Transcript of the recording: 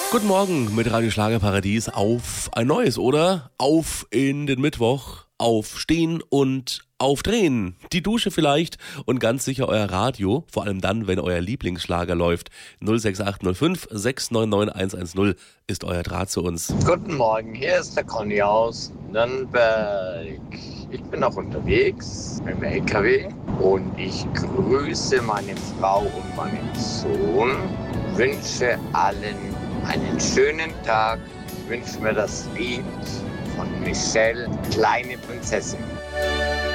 Guten Morgen mit Radio Schlagerparadies auf ein neues, oder? Auf in den Mittwoch, aufstehen und aufdrehen. Die Dusche vielleicht und ganz sicher euer Radio, vor allem dann, wenn euer Lieblingsschlager läuft. 06805 699 110 ist euer Draht zu uns. Guten Morgen, hier ist der Conny aus Nürnberg. Ich bin noch unterwegs mit dem LKW und ich grüße meine Frau und meinen Sohn. Wünsche allen einen schönen Tag. Ich wünsche mir das Lied von Michelle, Kleine Prinzessin.